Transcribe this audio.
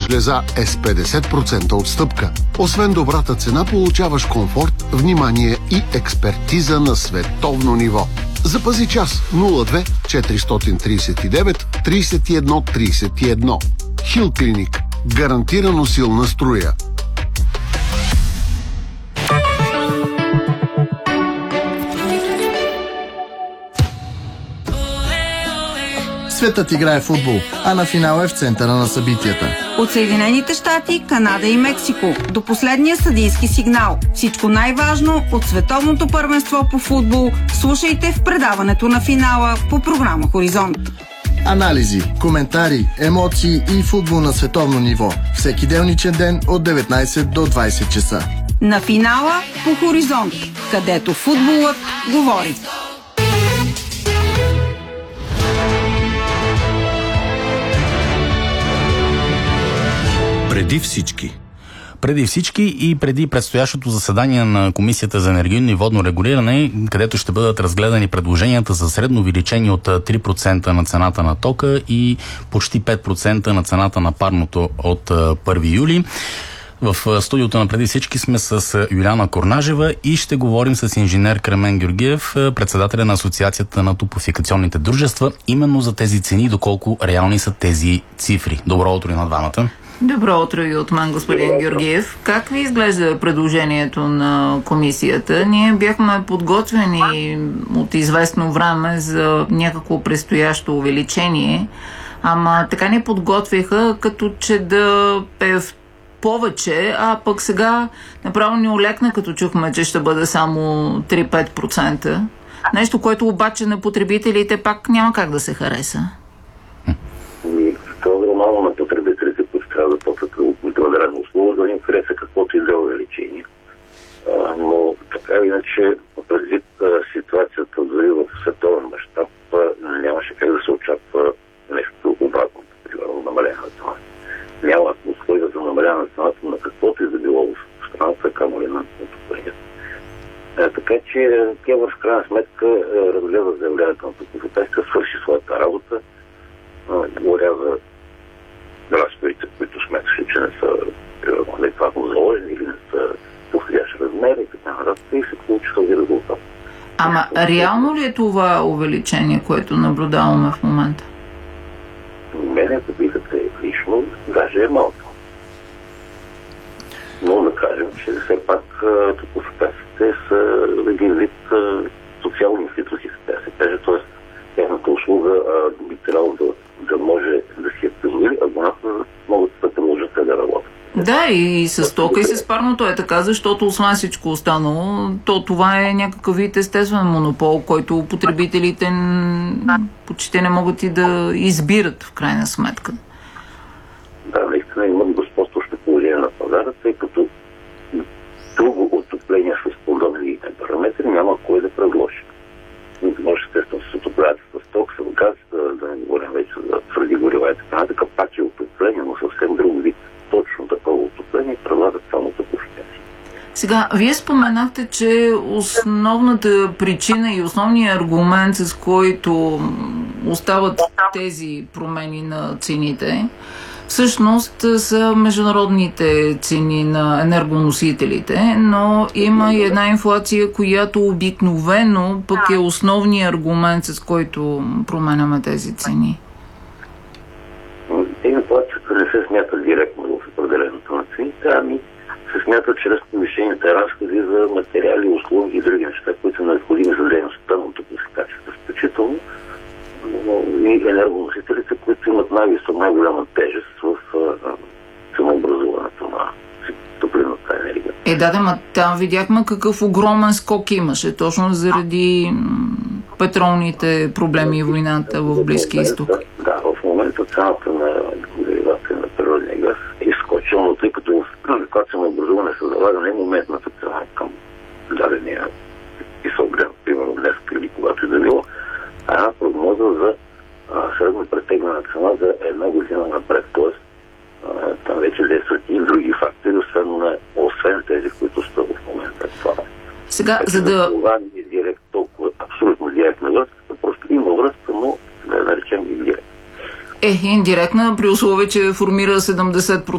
леза е с 50% отстъпка. Освен добрата цена, получаваш комфорт, внимание и експертиза на световно ниво. Запази час 02 439 31 31. Хил Клиник. Гарантирано силна струя. Светът играе футбол, а на финала е в центъра на събитията. От Съединените щати, Канада и Мексико до последния съдийски сигнал. Всичко най-важно от световното първенство по футбол слушайте в предаването на финала по програма Хоризонт. Анализи, коментари, емоции и футбол на световно ниво. Всеки делничен ден от 19 до 20 часа. На финала по Хоризонт, където футболът говори. Преди всички и преди предстоящото заседание на Комисията за енергийно и водно регулиране, където ще бъдат разгледани предложенията за средно увеличение от 3% на цената на тока и почти 5% на цената на парното от 1 юли. В студиото на Преди всички сме с Юлиана Корнажева и ще говорим с инженер Кремен Георгиев, председателя на Асоциацията на топлофикационните дружества, именно за тези цени, доколко реални са тези цифри. Добро утро и на двамата. Добро утро и от мен, господин Георгиев. Как ви изглежда предложението на комисията? Ние бяхме подготвени от известно време за някакво предстоящо увеличение, ама така ни подготвиха, като че да е в повече, а пък сега направо ни олекна, като чухме, че ще бъде само 3-5%. Нещо, което обаче на потребителите пак няма как да се хареса. Това е нормално на потребителите, които трябва да платят микродребна услуга, да им хареса каквото и да е увеличение. Но така иначе, предвид ситуацията дори в световен мащаб, нямаше как да се очаква нещо обратно, примерно намаление на цената. Няма условия за намаляване на цената на каквото и да било в страната, камо ли на отоплението. Така че КЕВР в крайна сметка разгледа заявлението на топлофикацията, свърши своята работа, говоря за разходите, които сметаше, че не са адекватно заложени или не са подходящ размер и така нататък, и се получи този резултат. Ама реално ли е това увеличение, което наблюдаваме в момента? Мене, ако питате лично, даже е малко. Но да кажем, че все пак топлофикациите са един вид социални институции, така се каже, т.е. тяхната услуга би трябвало да може да си я позволи, абоната могат да продължат да работят. Да, и с тока и с парното е така, защото освен всичко останало, то това е някакъв вид естествен монопол, който потребителите почти не могат и да избират в крайна сметка. Да, наистина имат господстващо положение на пазара, тъй като друго отопление с подобни параметри няма кой да предложи. Може естествено с отоплявате с ток, с газ, да не говорим вече за твърди горива и така, така пак е отопление, но съвсем друг вид. Точно такова отопление предлагат само топлофикации. Сега, вие споменахте, че основната причина и основният аргумент, с който остават тези промени на цените, всъщност са международните цени на енергоносителите, но има и една инфлация, която обикновено пък е основният аргумент, с който променяме тези цени. Инфлацията не се смята директно в определението на цените, ами се смята чрез повишените разходи за материали, услуги и други неща, които са необходими за дейността на топлофикацията, включително и енергоносителите, които имат най-голяма тежест в ценообразуването на топлинната енергия. Там видяхме какъв огромен скок имаше, точно заради петролните проблеми и войната в Близкия изток. Да, в момента цената на деривата на природния газ е изскочила, но тъй като в ценообразуване се залага не моментната цена към дадения изобрен, примерно днес или когато и да било, а една прогноза за средно претегнена цена за една година напред. Тоест, там вече действат и други фактори, освен тези, които са в момента. Това е. Сега, за да... Това не е директ, толкова абсолютно директна връзка, просто има връзка, но да наречем и директна. Индиректна, при условие, че формира 70%